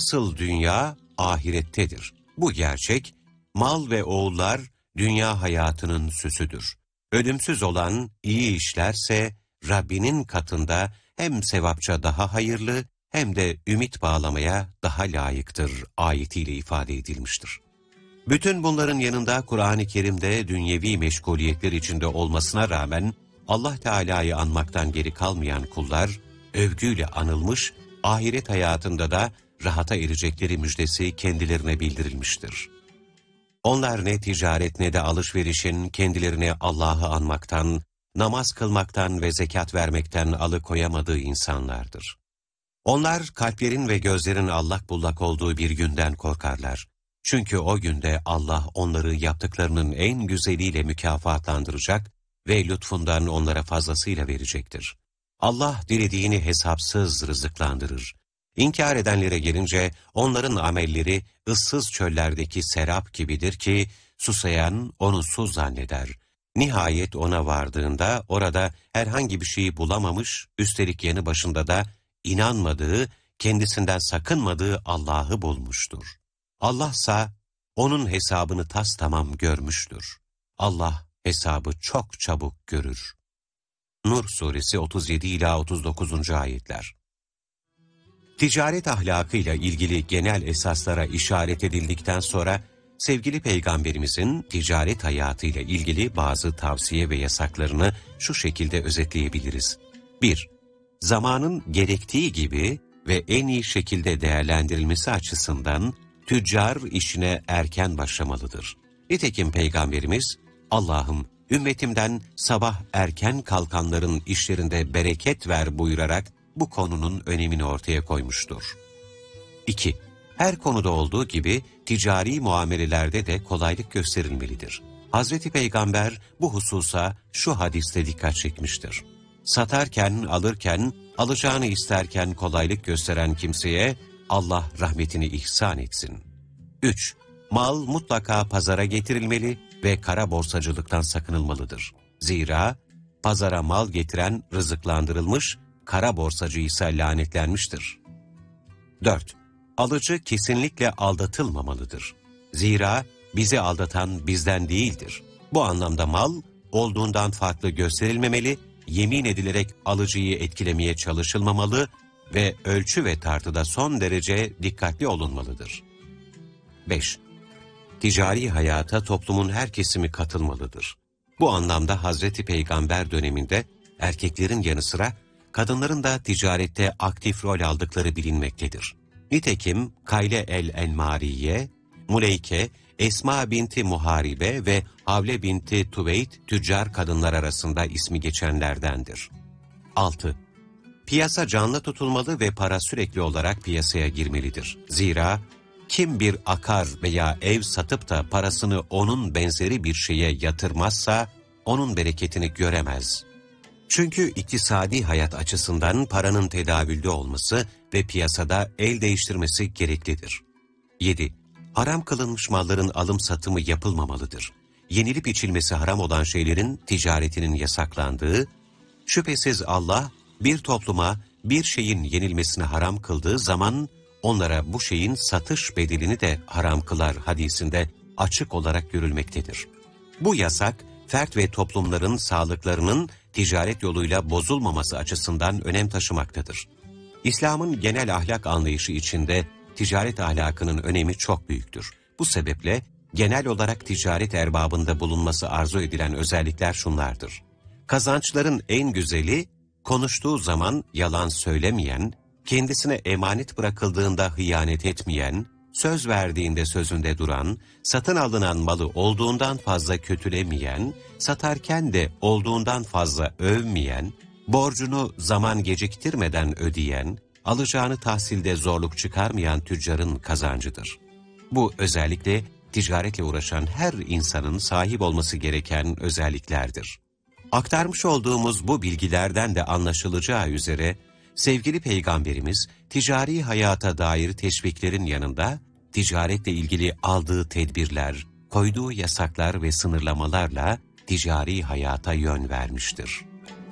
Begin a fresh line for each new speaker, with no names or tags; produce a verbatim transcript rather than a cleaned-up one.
Asıl dünya ahirettedir. Bu gerçek, mal ve oğullar dünya hayatının süsüdür. Ölümsüz olan iyi işlerse Rabbinin katında hem sevapça daha hayırlı hem de ümit bağlamaya daha layıktır ayetiyle ifade edilmiştir. Bütün bunların yanında Kur'an-ı Kerim'de dünyevi meşguliyetler içinde olmasına rağmen Allah Teala'yı anmaktan geri kalmayan kullar övgüyle anılmış, ahiret hayatında da rahata erecekleri müjdesi kendilerine bildirilmiştir. Onlar ne ticaret ne de alışverişin kendilerini Allah'ı anmaktan, namaz kılmaktan ve zekat vermekten alıkoyamadığı insanlardır. Onlar kalplerin ve gözlerin allak bullak olduğu bir günden korkarlar. Çünkü o günde Allah onları yaptıklarının en güzeliyle mükafatlandıracak ve lütfundan onlara fazlasıyla verecektir. Allah dilediğini hesapsız rızıklandırır. İnkar edenlere gelince onların amelleri ıssız çöllerdeki serap gibidir ki susayan onu su zanneder. Nihayet ona vardığında orada herhangi bir şeyi bulamamış, üstelik yanı başında da inanmadığı, kendisinden sakınmadığı Allah'ı bulmuştur. Allah'sa onun hesabını tastamam görmüştür. Allah hesabı çok çabuk görür. Nur Suresi otuz yedi ila otuz dokuzuncu ayetler. Ticaret ahlakıyla ilgili genel esaslara işaret edildikten sonra, sevgili Peygamberimizin ticaret hayatıyla ilgili bazı tavsiye ve yasaklarını şu şekilde özetleyebiliriz. bir Zamanın gerektiği gibi ve en iyi şekilde değerlendirilmesi açısından tüccar işine erken başlamalıdır. Nitekim Peygamberimiz, Allah'ım ümmetimden sabah erken kalkanların işlerinde bereket ver buyurarak bu konunun önemini ortaya koymuştur. iki Her konuda olduğu gibi ticari muamelelerde de kolaylık gösterilmelidir. Hazreti Peygamber bu hususa şu hadiste dikkat çekmiştir. Satarken, alırken, alacağını isterken kolaylık gösteren kimseye Allah rahmetini ihsan etsin. üç Mal mutlaka pazara getirilmeli ve kara borsacılıktan sakınılmalıdır. Zira pazara mal getiren rızıklandırılmış, kara borsacı ise lanetlenmiştir. dört Alıcı kesinlikle aldatılmamalıdır. Zira bizi aldatan bizden değildir. Bu anlamda mal olduğundan farklı gösterilmemeli, yemin edilerek alıcıyı etkilemeye çalışılmamalı ve ölçü ve tartıda son derece dikkatli olunmalıdır. beş Ticari hayata toplumun her kesimi katılmalıdır. Bu anlamda Hazreti Peygamber döneminde erkeklerin yanı sıra kadınların da ticarette aktif rol aldıkları bilinmektedir. Nitekim Kayle el-Enmariye, Muleyke, Esma binti Muharibe ve Havle binti Tuveyt tüccar kadınlar arasında ismi geçenlerdendir. altı Piyasa canlı tutulmalı ve para sürekli olarak piyasaya girmelidir. Zira kim bir akar veya ev satıp da parasını onun benzeri bir şeye yatırmazsa onun bereketini göremez. Çünkü iktisadi hayat açısından paranın tedavülde olması ve piyasada el değiştirmesi gereklidir. yedi Haram kılınmış malların alım satımı yapılmamalıdır. Yenilip içilmesi haram olan şeylerin ticaretinin yasaklandığı, şüphesiz Allah bir topluma bir şeyin yenilmesini haram kıldığı zaman onlara bu şeyin satış bedelini de haram kılar hadisinde açık olarak görülmektedir. Bu yasak, fert ve toplumların sağlıklarının ticaret yoluyla bozulmaması açısından önem taşımaktadır. İslam'ın genel ahlak anlayışı içinde ticaret ahlakının önemi çok büyüktür. Bu sebeple genel olarak ticaret erbabında bulunması arzu edilen özellikler şunlardır. Kazançların en güzeli, konuştuğu zaman yalan söylemeyen, kendisine emanet bırakıldığında hıyanet etmeyen, söz verdiğinde sözünde duran, satın alınan malı olduğundan fazla kötülemeyen, satarken de olduğundan fazla övmeyen, borcunu zaman geciktirmeden ödeyen, alacağını tahsilde zorluk çıkarmayan tüccarın kazancıdır. Bu özellikle ticaretle uğraşan her insanın sahip olması gereken özelliklerdir. Aktarmış olduğumuz bu bilgilerden de anlaşılacağı üzere, sevgili Peygamberimiz ticari hayata dair teşviklerin yanında, ticaretle ilgili aldığı tedbirler, koyduğu yasaklar ve sınırlamalarla ticari hayata yön vermiştir.